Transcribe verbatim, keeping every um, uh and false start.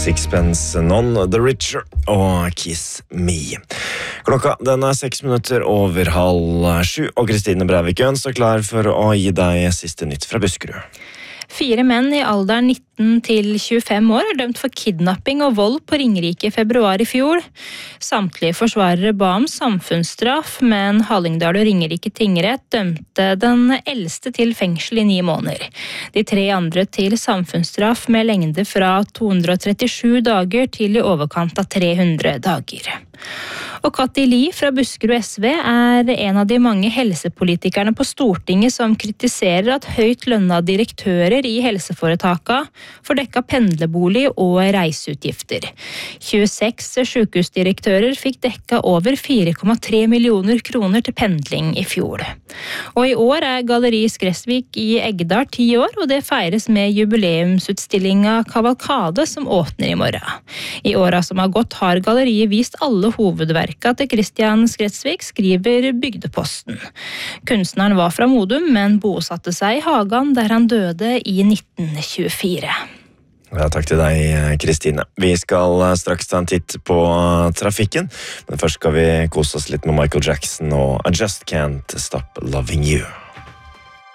Sixpence None the Richer og Kiss Me. Klokka den er seks minutter over halv sju, og Kristine Breivik står klar for å gi deg siste nytt fra Buskerud. Fire menn i alderen nitten til tjuefem år er dømt for kidnapping og vold på Ringerike i februar i fjor. Samtlige forsvarere ba om samfunnsstraff, men Hallingdal og Ringerike tingrett dømte den eldste til fengsel i ni måneder. De tre andre til samfunnsstraff med lengde fra to hundre og trettisju dager til i overkant av tre hundre dager. Og Katti Li fra Buskerud S V er en av de mange helsepolitikerne på Stortinget som kritiserer at høyt lønna direktører i helseforetaka får dekka pendlerbolig og reiseutgifter. tjueseks sykehusdirektører fikk dekka over fire komma tre millioner kroner til pendling i fjor. Og i år er Galleri Skressvik i Eggdal ti år, og det feires med jubileumsutstillinga Kavalkade som åpner i morgen. I åra som har gått har galleriet vist alle hovedverk til Christian Skretsvik, skriver Bygdeposten. Kunstneren var fra Modum, men bosatte seg i Hagan der han døde i nitten tjuefire. Ja, takk til deg, Kristine. Vi skal straks ta en titt på trafikken, men først skal vi kose oss litt med Michael Jackson og I Just Can't Stop Loving You.